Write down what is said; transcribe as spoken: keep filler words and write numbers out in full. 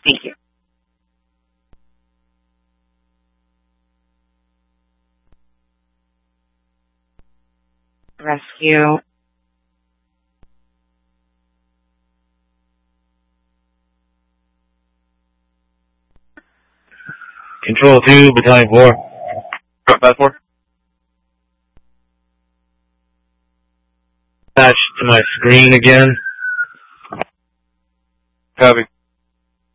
Thank you. Rescue. Control two, Battalion four. Drop back four. Attached to my screen again. Copy.